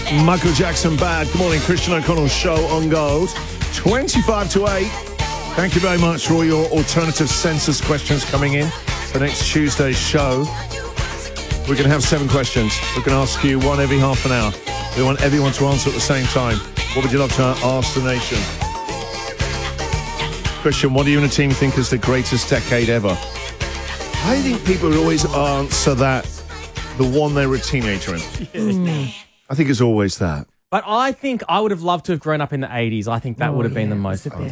Michael Jackson Bad. Good morning, Christian O'Connell show on Gold. 25 to 8. Thank you very much for all your alternative census questions coming in for next Tuesday's show. We're going to have 7 questions. We're going to ask you one every half an hour. We want everyone to answer at the same time. What would you love to ask the nation? Christian, what do you and the team think is the greatest decade ever? I think people would always answer that, the one they were a teenager in. I think it's always that. But I think I would have loved to have grown up in the 80s. I think that would have been the most fun.